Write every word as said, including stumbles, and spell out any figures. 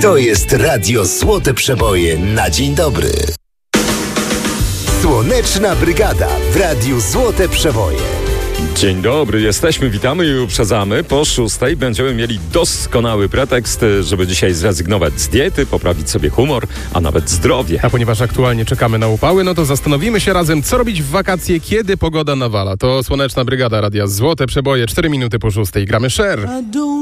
To jest Radio Złote Przeboje na dzień dobry. Słoneczna Brygada w Radiu Złote Przeboje. Dzień dobry, jesteśmy, witamy i uprzedzamy. Po szóstej będziemy mieli doskonały pretekst, żeby dzisiaj zrezygnować z diety, poprawić sobie humor, a nawet zdrowie. A ponieważ aktualnie czekamy na upały, no to zastanowimy się razem, co robić w wakacje, kiedy pogoda nawala. To Słoneczna Brygada Radia Złote Przeboje, cztery minuty po szóstej. Gramy Cher.